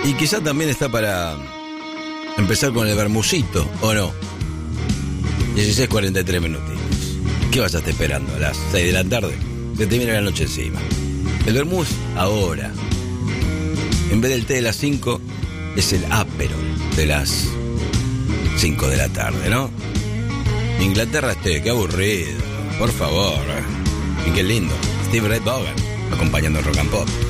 Y quizá también está para empezar con el bermucito, ¿o no? 16:43 minutitos. ¿Qué vas a estar esperando? A las 6 de la tarde. Se te viene la noche encima. El vermouth ahora. En vez del té de las 5, es el Aperol de las 5 de la tarde, ¿no? Inglaterra qué aburrido. Por favor. Y qué lindo. Steve Ray Vaughan acompañando Rock and Pop.